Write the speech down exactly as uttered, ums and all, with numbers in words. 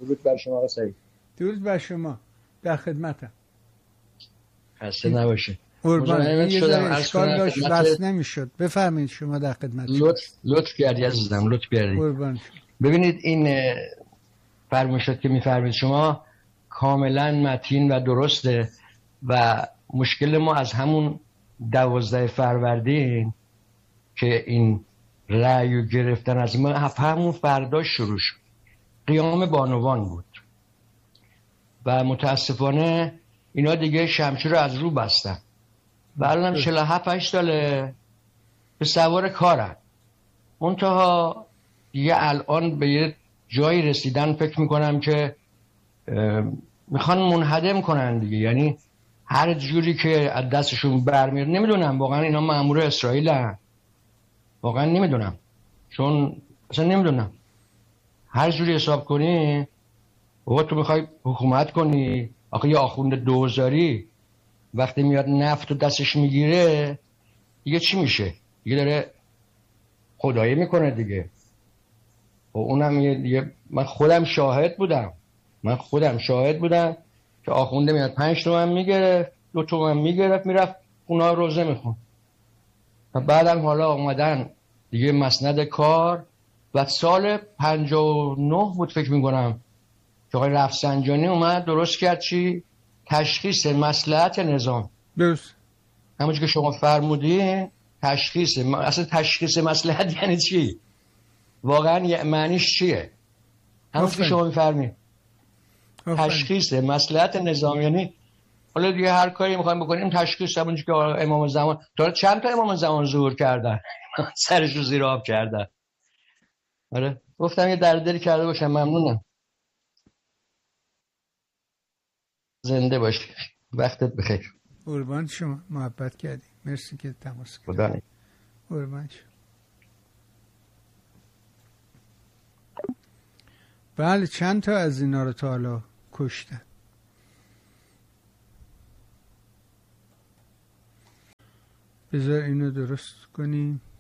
درود بر شما آقا سعید. درود بر شما، در خدمتم. خسته نباشید. قربان. یه ذره اشکال داشت بس نمیشد. بفرمایید شما در خدمت. لطف لطف کردی عزیزم، لطف کردی. قربان. ببینید این فرمایشات که میفرمایید شما کاملا متین و درسته و مشکل ما از همون دوازده فروردین که این رأی گرفتن از ما همون فردا شروع شد. قیام بانوان بود و متاسفانه اینا دیگه شمشیر رو از رو بستن و الان هم چهل و هفت ساله به سوار کارن. منتها دیگه الان به یه جایی رسیدن فکر میکنم که میخوان منهدم کنن دیگه، یعنی هر جوری که از دستشون برمیاد. نمیدونم واقعا اینا مأمور اسرائیل هن. واقعا نمیدونم، چون اصلا نمیدونم. هر جوری حساب کنی بابا تو میخوای حکومت کنی، آخه یه آخوند دوزاری وقتی میاد نفت رو دستش میگیره دیگه چی میشه؟ دیگه داره خدایی میکنه دیگه. و اونم یه دیگه من خودم شاهد بودم من خودم شاهد بودم که آخونده میاد پنج تومن میگرفت، دو تومن میگرفت، میرفت اونا روزه میخون و بعدم حالا اومدن دیگه مسند کار و سال پنجاه و نه بود فکر میکنم که آقای رفسنجانی اومد درست کرد چی؟ تشخیص مصلحت نظام. درست. همونجور که شما فرمودین تشخیص، اصلا تشخیص مصلحت یعنی چی؟ واقعا معنیش چیه؟ همونجور که شما میفرمید تشخیص مصلحت نظام یعنی حالا دیگه هر کاری میخوایم بکنیم تشخیص. همونجور که امام زمان تا چند تا امام زمان ظهور کردن سرش رو زیر آب کردن. آره گفتم یه درددلی کرده باشم. ممنونم. زنده باشی. وقتت بخیر. قربان شما، محبت کردی. مرسی که تماس گرفتی. خدا نگهدار. قربان شما. بله چند تا از اینا رو تا حالا کشتن. بذار اینو درست کنیم.